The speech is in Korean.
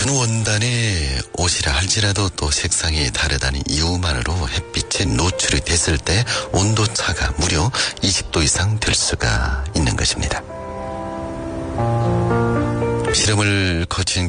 같은 원단의 옷이라 할지라도 또 색상이 다르다는 이유만으로 햇빛에 노출이 됐을 때 온도차가 무려 20도 이상 될 수가 있는 것입니다. 실험을 거친